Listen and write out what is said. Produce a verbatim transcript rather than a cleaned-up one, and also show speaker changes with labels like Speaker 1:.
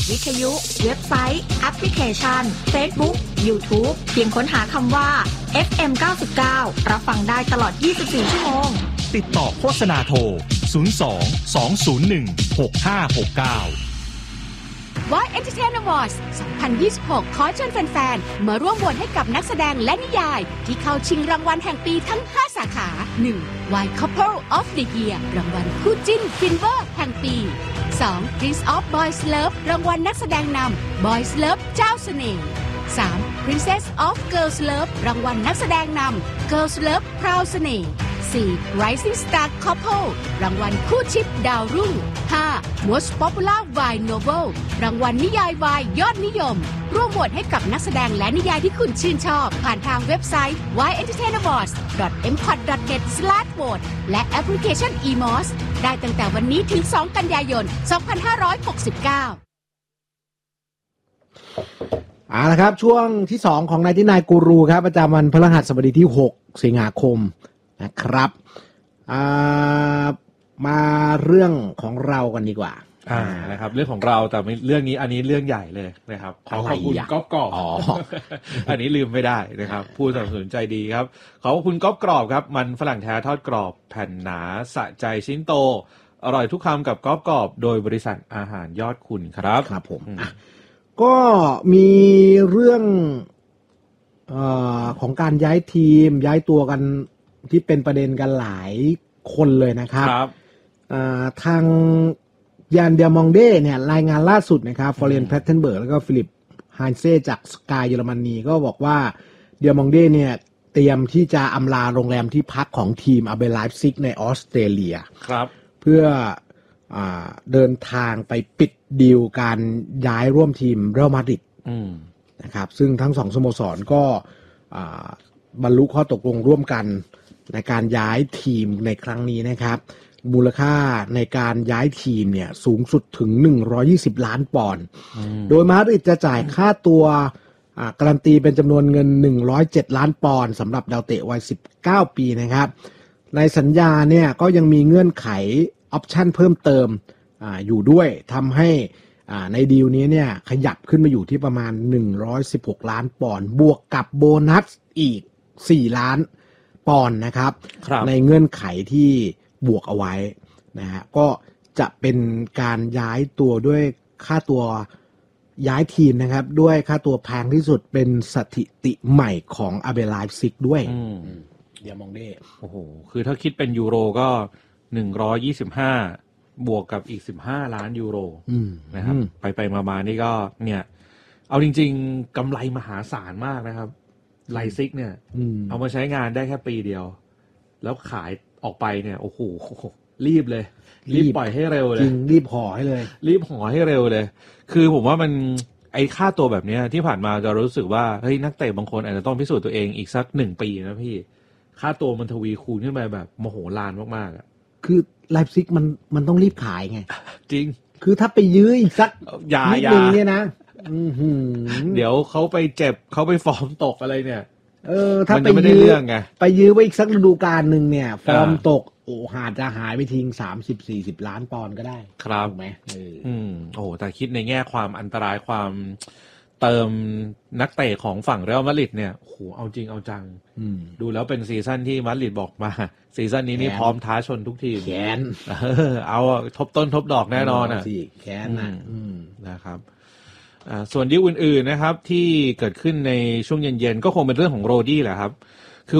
Speaker 1: วิทยุเว็บไซต์แอปพลิเคชัน Facebook YouTube เพียงค้นหาคำว่า เอฟ เอ็ม เก้าสิบเก้า รับฟังได้ตลอดยี่สิบสี่ชั่วโมง
Speaker 2: ติดต่อโฆษณาโทรศูนย์ สอง สอง ศูนย์ หนึ่ง หก ห้า หก เก้า
Speaker 3: Voice Entertainment Awards สองพันยี่สิบหก ขอเชิญแฟนๆมาร่วมโหวตให้กับนักแสดงและนิยายที่เข้าชิงรางวัลแห่งปีทั้ง ห้า สาขา หนึ่ง Why Couple of the Year รางวัลคู่จิ้นฟินเวอร์แห่งปี สอง Prince of Boys Love รางวัลนักแสดงนำ Boys Love เจ้าเสน่ห์ สาม Princess of Girls Love รางวัลนักแสดงนำ Girls Love พราวเสน่ห์ สี่ Rising Star Couple รางวัลคู่ชิปดาวรุ่ง ห้า Most Popular Y Novel รางวัลนิยายวายยอดนิยมร่วมโหวตให้กับนักแสดงและนิยายที่คุณชื่นชอบผ่านทางเว็บไซต์ ไว เอ็นเตอร์เทน อวอร์ดส์ ดอท เอ็ม พอด ดอท เน็ต สแลช โหวต และแอปพลิเคชัน อี มอส ได้ตั้งแต่วันนี้ถึง สอง กันยายน สองพันห้าร้อยหกสิบเก้า
Speaker 4: เอาละครับช่วงที่สองของนายที่นายกูรูครับประจำวันพฤหัสบดีที่หกสิงหาคมนะครับมาเรื่องของเรากันดีกว่า
Speaker 5: อ่านะครับเรื่องของเราแต่เรื่องนี้อันนี้เรื่องใหญ่เลยนะครับขอขอบคุณก๊อฟกรอบอ๋อ อันนี้ลืมไม่ได้นะครับผู้สนับสนุนใจดีครับขอบคุณก๊อฟกรอบครับมันฝรั่งแท้ทอดกรอบแผ่นหนาสะใจชิ้นโตอร่อยทุกคำกับก๊อฟกรอบโดยบริษัทอาหารยอดคุณครับ
Speaker 4: ครับผมก็มีเรื่องเอ่อของการย้ายทีมย้ายตัวกันที่เป็นประเด็นกันหลายคนเลยนะครับทางยานเดียมองเด้เนี่ยรายงานล่าสุดนะครับฟอเรนแพทเทนเบิร์กแล้วก็ฟิลิปไฮเซ่จากสกายเยอรมนีก็บอกว่าเดียมองเด้เนี่ยเตรียมที่จะอำลาโรงแรมที่พักของทีมอาเบไลฟ์ซิกในออสเตรเลีย
Speaker 5: ครับ
Speaker 4: เพื่ออ่าเดินทางไปปิดดีลการย้ายร่วมทีมเรอัลมาดริดนะครับซึ่งทั้งสองสโมสรก็บรรลุข้อตกลงร่วมกันในการย้ายทีมในครั้งนี้นะครับมูลค่าในการย้ายทีมเนี่ยสูงสุดถึงหนึ่งร้อยยี่สิบล้านปอนด์โดยมาดริดจะจ่ายค่าตัวการันตีเป็นจำนวนเงินหนึ่งร้อยเจ็ดล้านปอนด์สำหรับดาวเตะวัยสิบเก้าปีนะครับในสัญญาเนี่ยก็ยังมีเงื่อนไขออปชั่นเพิ่มเติม อ, อยู่ด้วยทำให้ในดีลนี้เนี่ยขยับขึ้นมาอยู่ที่ประมาณหนึ่งร้อยสิบหกล้านปอนด์บวกกับโบนัสอีกสี่ล้านปอนด์นะครับในเงื่อนไขที่บวกเอาไว้นะฮะก็จะเป็นการย้ายตัวด้วยค่าตัวย้ายทีมนะครับด้วยค่าตัวแพงที่สุดเป็นสถิติใหม่ของอาเบไลฟ์ซิกด้วยเดี๋ยวมองได้
Speaker 5: โอ้โหคือถ้าคิดเป็นยูโรก็หนึ่งร้อยยี่สิบห้าบวกกับอีกสิบห้าล้านยูโรนะครับไปไปมาๆนี่ก็เนี่ยเอาจริงๆกำไรมหาศาลมากนะครับไลซิกเนี่ยเอามาใช้งานได้แค่ปีเดียวแล้วขายออกไปเนี่ยโอ้โหรีบเลยรีบปล่อยให้เร็วเลย
Speaker 4: จริงรีบห่อให้เลย
Speaker 5: รีบห่อให้เร็วเลยคือผมว่ามันไอ้ค่าตัวแบบนี้ที่ผ่านมาจะรู้สึกว่าเฮ้ยนักเตะบางคนอาจจะต้องพิสูจน์ตัวเองอีกสักหนึ่งปีนะพี่ค่าตัวมันทวีคูณขึ้นไปแบบมโหฬารมากๆอ่ะ
Speaker 4: คือไลฟ์ซิกมันมันต้องรีบขายไง
Speaker 5: จริง
Speaker 4: คือถ้าไปยื้ออีกสักนิดนึงเนี่ยนะ
Speaker 5: เดี๋ยวเขาไปเจ็บเขาไปฟอร์มตกอะไรเนี่ย
Speaker 4: เออถ้าไปยื้อไปยื้อไว้อีกสักฤดูกาลนึงเนี่ยฟอร์มตกโอ้หาจะหายไปทิ้งสามสิบสี่สิบล้านปอนด์ก็ได้
Speaker 5: ครับ
Speaker 4: ถูกไหมเออ
Speaker 5: อืมโอ้แต่คิดในแง่ความอันตรายความเติมนักเตะของฝั่งเรอัลมาดริดเนี่ยโอ้โหเอาจริงเอาจังดูแล้วเป็นซีซั่นที่มาดริดบอกมาซีซั่นนี้นี่พร้อมท้าชนทุกทีม
Speaker 4: แขน
Speaker 5: เอาทบต้นทบดอกแน่นอนอ่ะ
Speaker 4: แขนนะ
Speaker 5: นะครับส่วนดีลอื่นๆนะครับที่เกิดขึ้นในช่วงเย็นๆก็คงเป็นเรื่องของโรดี้แหละครับ